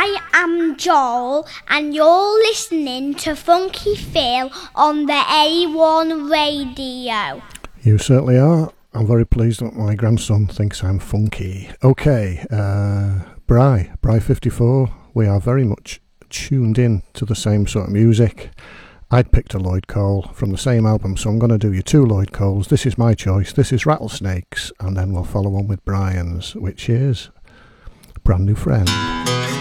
I am Joel, and you're listening to Funky Phil on the A1 radio. You certainly are. I'm very pleased that my grandson thinks I'm funky. Okay, Bry54, we are very much tuned in to the same sort of music. I'd picked a Lloyd Cole from the same album, so I'm going to do you two Lloyd Coles. This is my choice. This is Rattlesnakes, and then we'll follow on with Brian's, which is Brand New Friend.